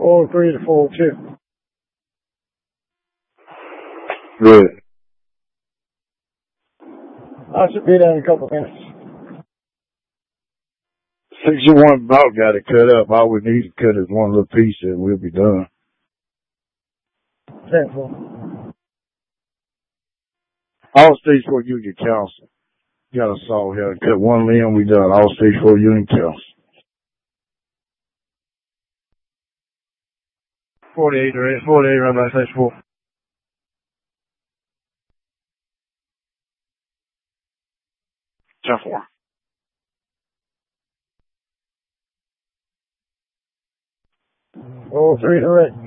403 to 402. Good. I should be there in a couple of minutes. 61 about got it cut up. All we need to cut is one little piece and we'll be done. 10-4. All stage 4 Union Council. Got a saw here and cut one limb, we done. All stage 4 Union Council. 48 run by stage 4. Ten 4. Oh, 3 to red.